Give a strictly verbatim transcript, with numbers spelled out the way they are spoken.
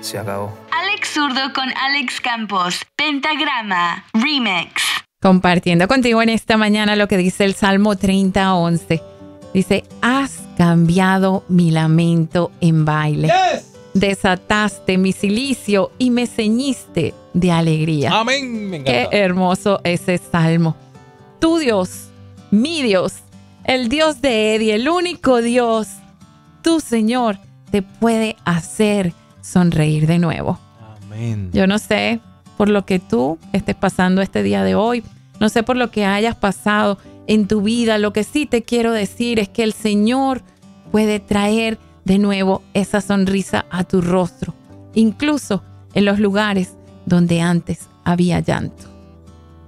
se acabó. Alex Zurdo con Alex Campos, Pentagrama Remix. Compartiendo contigo en esta mañana lo que dice el Salmo treinta, once. Dice, has cambiado mi lamento en baile. Yes. Desataste mi cilicio y me ceñiste de alegría. Amén. Me encanta. Qué hermoso ese salmo. Tu Dios, mi Dios, el Dios de Eddie, el único Dios, tu Señor, te puede hacer sonreír de nuevo. Amén. Yo no sé por lo que tú estés pasando este día de hoy. No sé por lo que hayas pasado en tu vida. Lo que sí te quiero decir es que el Señor puede traer de nuevo esa sonrisa a tu rostro, incluso en los lugares donde antes había llanto.